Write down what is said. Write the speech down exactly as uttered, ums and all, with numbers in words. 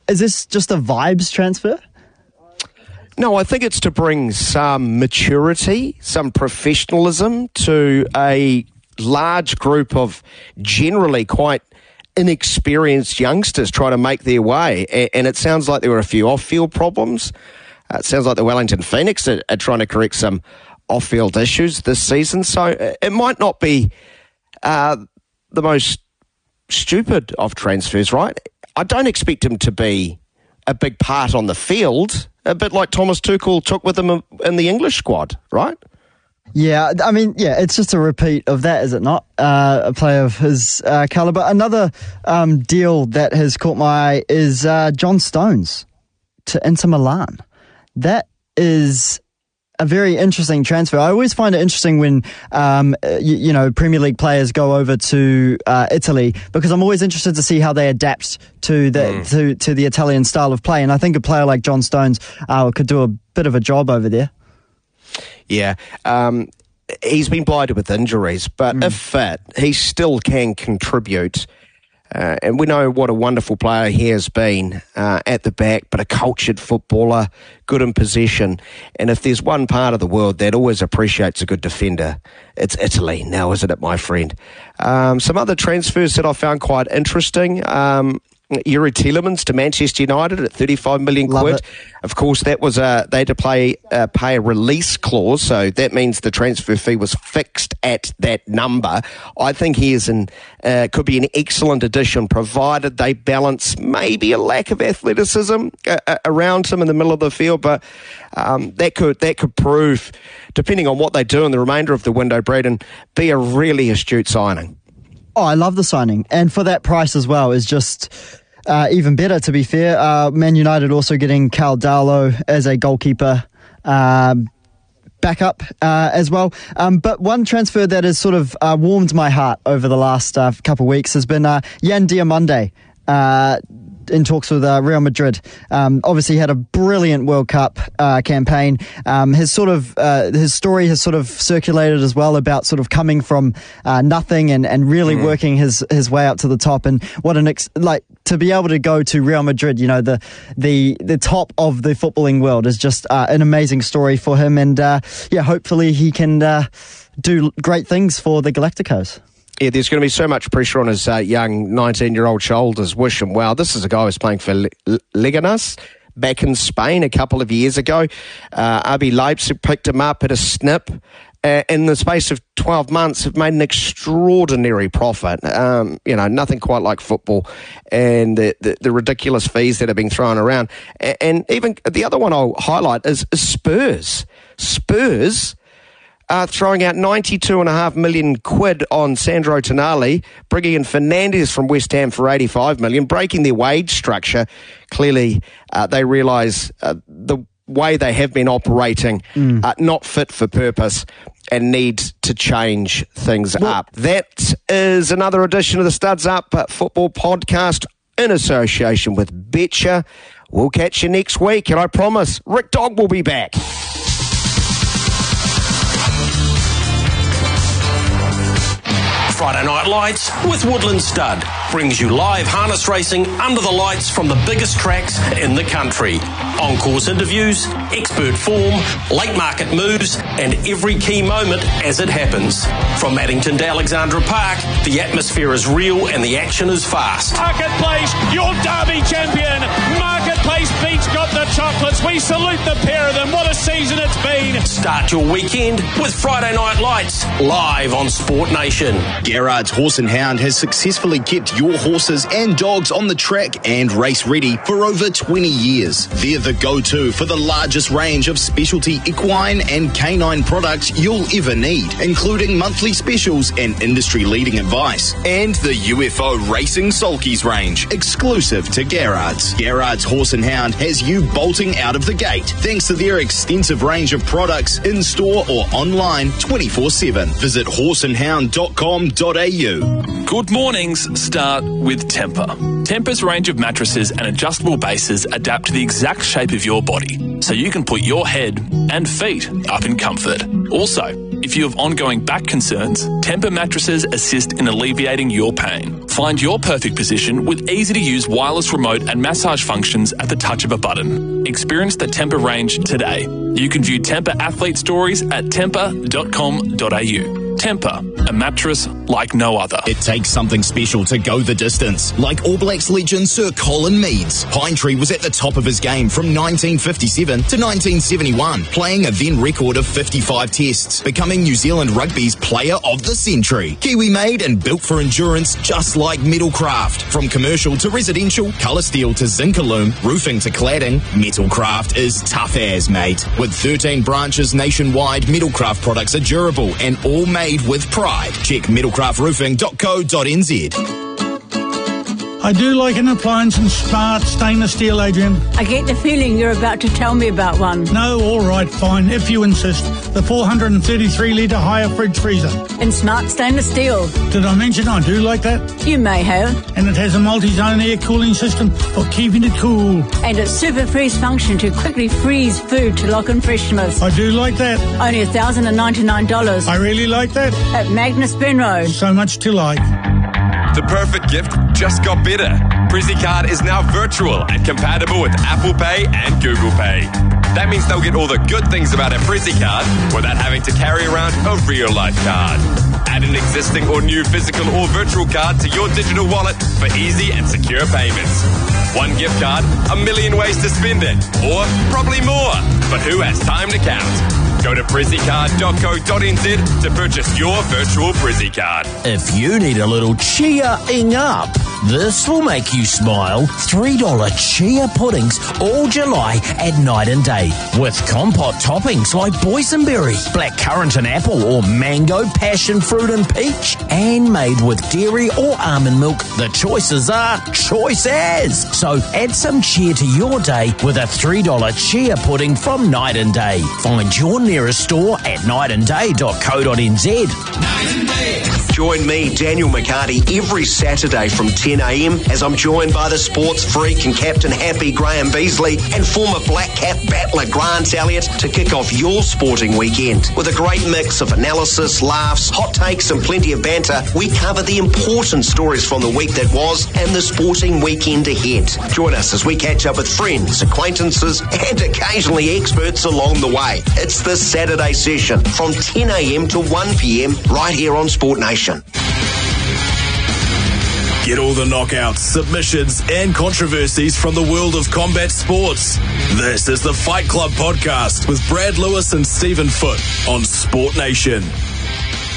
is this just a vibes transfer? No, I think it's to bring some maturity, some professionalism to a large group of generally quite inexperienced youngsters trying to make their way. And it sounds like there were a few off-field problems. Uh, it sounds like the Wellington Phoenix are, are trying to correct some off-field issues this season. So it might not be uh, the most stupid of transfers, right? I don't expect him to be a big part on the field, a bit like Thomas Tuchel took with him in the English squad, right? Yeah, I mean, yeah, it's just a repeat of that, is it not? Uh, a player of his uh, calibre. Another um, deal that has caught my eye is uh, John Stones to Inter Milan. That is a very interesting transfer. I always find it interesting when, um, you, you know, Premier League players go over to uh, Italy, because I'm always interested to see how they adapt to the mm. to, to the Italian style of play. And I think a player like John Stones uh, could do a bit of a job over there. Yeah, um, he's been blighted with injuries, but mm. if fit, he still can contribute. Uh, and we know what a wonderful player he has been uh, at the back, but a cultured footballer, good in possession. And if there's one part of the world that always appreciates a good defender, it's Italy now, isn't it, my friend? Um, some other transfers that I found quite interesting. Um, Yuri Tielemans to Manchester United at thirty-five million quid. It. Of course, that was a, they had to play, uh, pay a release clause, so that means the transfer fee was fixed at that number. I think he is an, uh, could be an excellent addition, provided they balance maybe a lack of athleticism uh, around him in the middle of the field, but um, that could that could prove, depending on what they do in the remainder of the window, Braden, be a really astute signing. Oh, I love the signing. And for that price as well is just uh, even better, to be fair. Uh, Man United also getting Cal Darlow as a goalkeeper uh, backup uh, as well. Um, but one transfer that has sort of uh, warmed my heart over the last uh, couple of weeks has been uh, Yan Diomande. Uh, in talks with uh, Real Madrid. Um, obviously had a brilliant World Cup uh, campaign. Um, his sort of uh, his story has sort of circulated as well about sort of coming from uh, nothing and, and really mm. working his, his way up to the top. And what an ex- like to be able to go to Real Madrid, you know, the the the top of the footballing world is just uh, an amazing story for him. And uh, yeah, hopefully he can uh, do great things for the Galacticos. Yeah, there's going to be so much pressure on his uh, young nineteen-year-old shoulders. Wish him well. This is a guy who was playing for Le- Leganés back in Spain a couple of years ago. Uh, R B Leipzig picked him up at a snip. Uh, in the space of twelve months, have made an extraordinary profit. Um, you know, nothing quite like football, and the, the, the ridiculous fees that are being thrown around. And, and even the other one I'll highlight is, is Spurs. Spurs Uh, throwing out ninety-two point five million quid on Sandro Tonali, bringing in Fernandes from West Ham for eighty-five million, breaking their wage structure. Clearly, uh, they realise uh, the way they have been operating, mm. uh, not fit for purpose, and need to change things well, up. That is another edition of the Studs Up Football Podcast in association with Betcha. We'll catch you next week, and I promise Rick Dog will be back. Friday Night Lights with Woodland Stud brings you live harness racing under the lights from the biggest tracks in the country. On-course interviews, expert form, late market moves, and every key moment as it happens. From Addington to Alexandra Park, the atmosphere is real and the action is fast. Marketplace, your Derby champion. Marketplace Beach got the chocolates. We salute the pair of them. What a season it's been. Start your weekend with Friday Night Lights, live on Sport Nation. Gerrard's Horse and Hound has successfully kept your horses and dogs on the track and race ready for over twenty years. They're the go-to for the largest range of specialty equine and canine products you'll ever need, including monthly specials and industry-leading advice. And the U F O Racing Sulkies range, exclusive to Gerrard's. Gerrard's Horse and Hound has you bolting out of the gate thanks to their extensive range of products in-store or online twenty-four seven. Visit horse and hound dot com dot a u. Good mornings start with Tempur. Tempur's range of mattresses and adjustable bases adapt to the exact shape of your body, so you can put your head and feet up in comfort. Also, If you have ongoing back concerns, Tempur mattresses assist in alleviating your pain. Find your perfect position with easy-to-use wireless remote and massage functions at the touch of a button. Experience the Tempur range today. You can view Tempur athlete stories at tempur dot com dot a u. Tempur, a mattress like no other. It takes something special to go the distance, like All Blacks legend Sir Colin Meads. Pinetree was at the top of his game from nineteen fifty-seven to nineteen seventy-one, playing a then record of fifty-five tests, becoming New Zealand Rugby's Player of the Century. Kiwi-made and built for endurance, just like Metalcraft. From commercial to residential, colour steel to Zincalume, roofing to cladding, Metalcraft is tough as, mate. With thirteen branches nationwide, Metalcraft products are durable and all made with pride. Check metalcraft roofing dot co dot n z. I do like an appliance in smart stainless steel, Adrian. I get the feeling you're about to tell me about one. No, all right, fine, if you insist. The four hundred thirty-three litre higher fridge freezer. In smart stainless steel. Did I mention I do like that? You may have. And it has a multi-zone air cooling system for keeping it cool. And its super freeze function to quickly freeze food to lock in freshness. I do like that. Only one thousand ninety-nine dollars. I really like that. At Magnus Benro. So much to like. The perfect gift just got better. PrizzyCard is now virtual and compatible with Apple Pay and Google Pay. That means they'll get all the good things about a PrizzyCard without having to carry around a real-life card. Add an existing or new physical or virtual card to your digital wallet for easy and secure payments. One gift card, a million ways to spend it, or probably more, but who has time to count? Go to prizzycard dot co dot n z to purchase your virtual Prizzy card. If you need a little cheering up, this will make you smile. three dollar chia puddings all July at Night and Day. With compote toppings like boysenberry, blackcurrant and apple, or mango, passion fruit and peach. And made with dairy or almond milk. The choices are choice as. So add some cheer to your day with a three dollar chia pudding from Night and Day. Find your nearest store at night and day dot co dot n z. Join me, Daniel McCarty, every Saturday from ten a m as I'm joined by the sports freak and captain happy Graham Beasley and former Black Cap battler Grant Elliott to kick off your sporting weekend. With a great mix of analysis, laughs, hot takes and plenty of banter, we cover the important stories from the week that was and the sporting weekend ahead. Join us as we catch up with friends, acquaintances and occasionally experts along the way. It's the Saturday session from ten a m to one p m right here on Sport Nation. Get all the knockouts, submissions and controversies from the world of combat sports. This is the Fight Club podcast with Brad Lewis and Stephen Foote on Sport Nation.